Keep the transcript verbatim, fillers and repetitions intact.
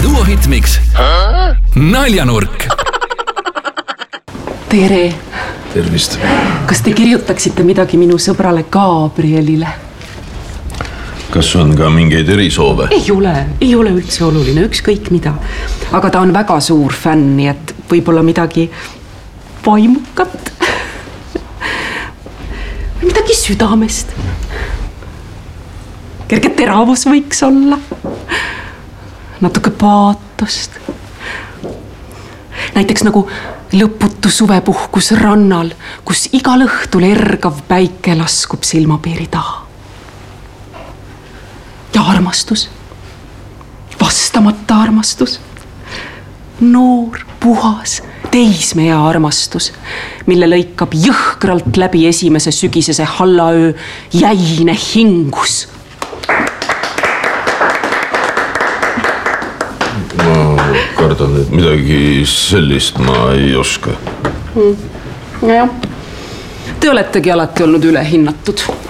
Duo Hitmix. Naljanurk. Tere. Tervist. Kas te kirjutaksite midagi minu sõbrale Gabrielile? Kas on ka mingeid erisoove? Ei ole, ei ole üldse oluline, ükskõik mida. Aga ta on väga suur fänn, nii et võib-olla midagi vaimukat. Midagi südamest. Kerge teravus võiks olla. Natuke paatost. Näiteks nagu lõputu suvepuhkus rannal, kus igal õhtul ergav päike laskub silmapiiri taha. Ja armastus. Vastamata armastus. Noor, puhas, teismea armastus, mille lõikab jõhkralt läbi esimese sügisese hallaöö jäine hingus. Ma kardan, et midagi sellist ma ei oska. Hmm. Ja, ja. Te oletegi alati olnud ülehinnatud.